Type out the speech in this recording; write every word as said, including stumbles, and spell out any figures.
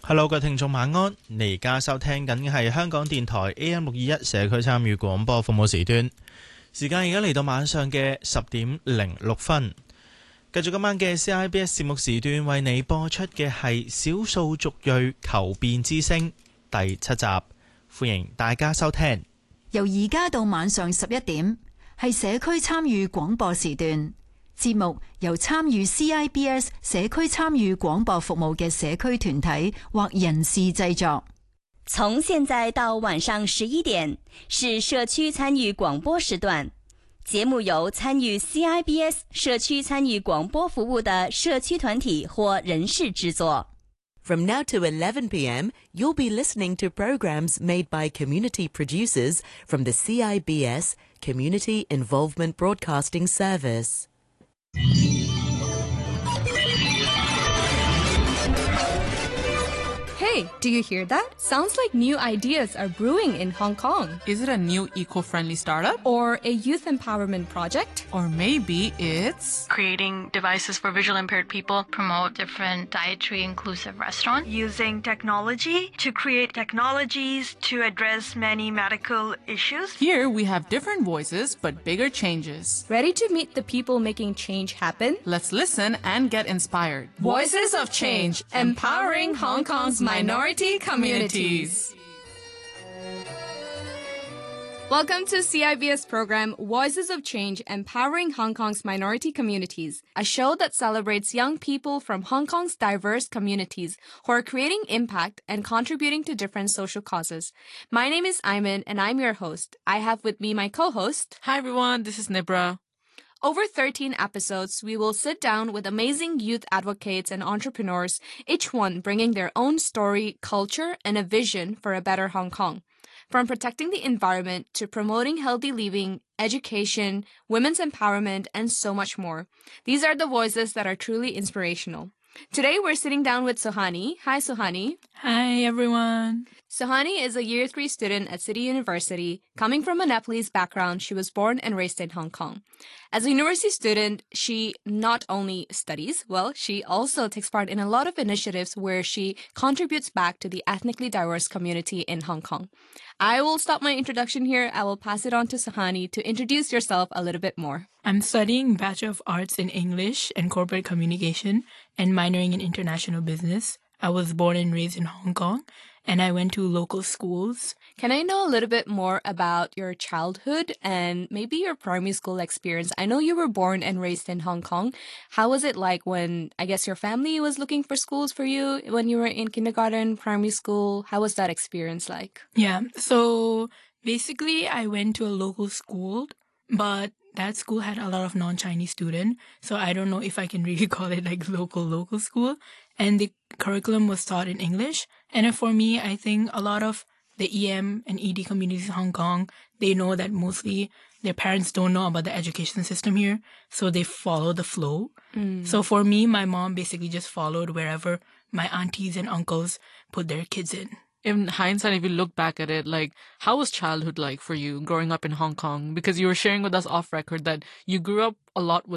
Hello， 各位聽眾晚安。你而家收聽緊嘅係香港電台 A M 六二一社區參與廣播服務時段，時間而家嚟到晚上嘅十點零六分。繼續今晚嘅 C I B S 節目時段，為你播出嘅係少數族裔求變之聲第七集，歡迎大家收聽。 由而家到晚上十一點，係社區參與廣播時段。節目由參與 C I B S 社區參與廣播服務嘅社區團體或人士製作。 從現在到晚上十一點，是社區參與廣播時段。節目由參與 C I B S 社區參與廣播服務的社區團體或人士製作。 From now to eleven p m, you'll be listening to programs made by community producers from the C I B S Community Involvement Broadcasting Service. Hey, do you hear that? Sounds like new ideas are brewing in Hong Kong. Is it a new eco-friendly startup? Or a youth empowerment project? Or maybe it's creating devices for visually impaired people, promote different dietary inclusive restaurants, using technology to create technologies to address many medical issues. Here we have different voices but bigger changes. Ready to meet the people making change happen? Let's listen and get inspired. Voices of Change, empowering Hong Kong's minority communities. Welcome to C I B S program Voices of Change, Empowering Hong Kong's Minority Communities, a show that celebrates young people from Hong Kong's diverse communities who are creating impact and contributing to different social causes. My name is Ayman and I'm your host. I have with me my co-host. Hi everyone, this is Nibra. Over thirteen episodes, we will sit down with amazing youth advocates and entrepreneurs, each one bringing their own story, culture, and a vision for a better Hong Kong. From protecting the environment to promoting healthy living, education, women's empowerment, and so much more. These are the voices that are truly inspirational. Today, we're sitting down with Suhani. Hi, Suhani. Hi, everyone. Suhani is a year three student at City University. Coming from a Nepalese background, she was born and raised in Hong Kong. As a university student, she not only studies, well, she also takes part in a lot of initiatives where she contributes back to the ethnically diverse community in Hong Kong. I will stop my introduction here. I will pass it on to Suhani to introduce yourself a little bit more. I'm studying Bachelor of Arts in English and Corporate Communication and minoring in International Business. I was born and raised in Hong Kong, and I went to local schools. Can I know a little bit more about your childhood and maybe your primary school experience? I know you were born and raised in Hong Kong. How was it like when, I guess, your family was looking for schools for you when you were in kindergarten, primary school? How was that experience like? Yeah, so basically I went to a local school, but that school had a lot of non-Chinese students, so I don't know if I can really call it like local, local school. And the curriculum was taught in English. And for me, I think a lot of the E M and E D communities in Hong Kong, they know that mostly their parents don't know about the education system here, so they follow the flow. Mm. So for me, my mom basically just followed wherever my aunties and uncles put their kids in. In hindsight, if you look back at it, like, how was childhood like for you growing up in Hong Kong? Because you were sharing with us off record that you grew up a lot with